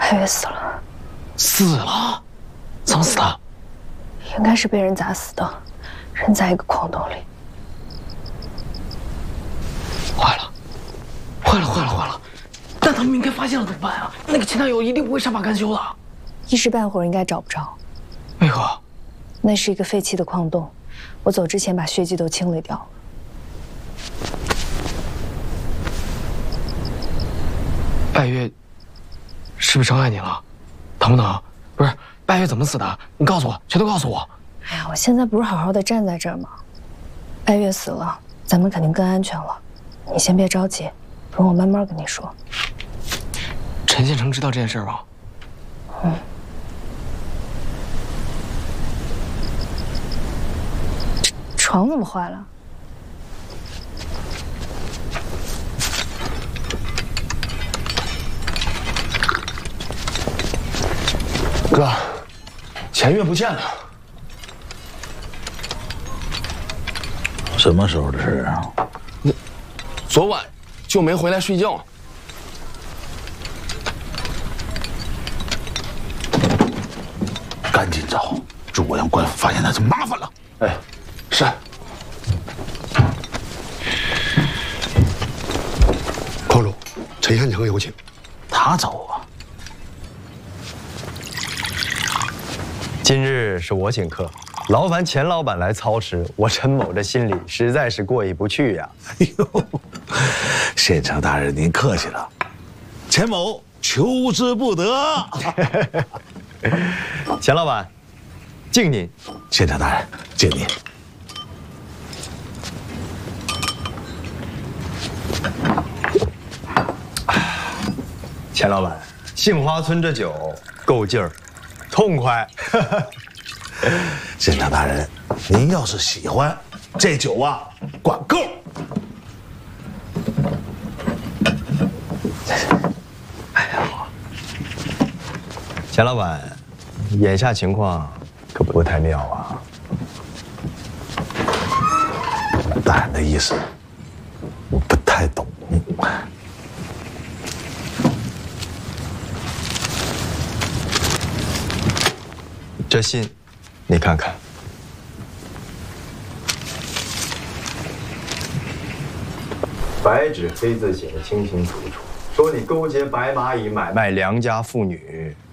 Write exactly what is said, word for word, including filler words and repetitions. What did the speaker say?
白月死了。 死了？怎么死的？ 应该是被人砸死的，人在一个矿洞里。 坏了，坏了，坏了，坏了！但他们应该发现了怎么办啊？那个前男友一定不会善罢甘休的。 一时半会儿应该找不着。 为何？ 那是一个废弃的矿洞，我走之前把血迹都清理掉了。 拜月是不是伤害你了？疼不疼？不是，拜月怎么死的？你告诉我，全都告诉我。 哎呀，我现在不是好好的站在这儿吗？拜月死了，咱们肯定更安全了。你先别着急，容我慢慢跟你说。 陈县城知道这件事吗？ 嗯。床怎么坏了？ 哥，钱月不见了。 什么时候的事啊？ 那昨晚就没回来睡觉。 赶紧找，如果让官府发现他，就麻烦了。 哎，是。 矿主，陈县城有请。 他走啊。 今日是我请客，劳烦钱老板来操持，我陈某这心里实在是过意不去呀。 哎呦，县城大人您客气了，钱某求之不得。 钱老板，敬您。 县长大人，敬您。 钱老板，杏花村这酒够劲儿，痛快。 县长大人，您要是喜欢，这酒啊管够。 哎呀，钱老板，眼下情况可不太妙啊。 大人的意思，我不太懂。 这信，你看看。白纸黑字写的清清楚楚，说你勾结白蚂蚁买卖良家妇女，